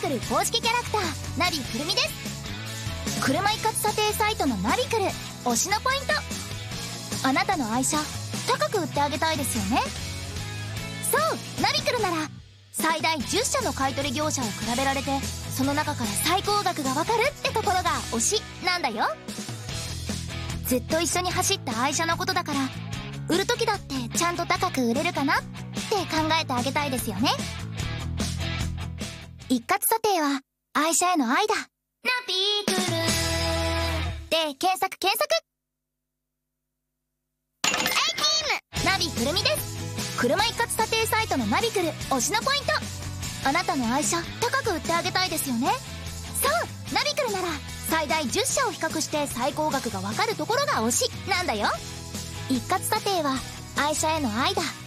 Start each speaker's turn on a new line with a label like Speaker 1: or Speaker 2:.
Speaker 1: クル公式キャラクターナビくるみです。車一括査定サイトのナビクル推しのポイント、あなたの愛車高く売ってあげたいですよね。そうナビクルなら最大10社の買取業者を比べられて、その中から最高額がわかるってところが推しなんだよ。ずっと一緒に走った愛車のことだから、売る時だってちゃんと高く売れるかなって考えてあげたいですよね。一括査定は愛車への愛だ。ナビクルで検索ナビくるみです。車一括査定サイトのナビクル推しのポイント、あなたの愛車高く売ってあげたいですよね。そうナビクルなら最大10社を比較して最高額がわかるところが推しなんだよ。一括査定は愛車への愛だ。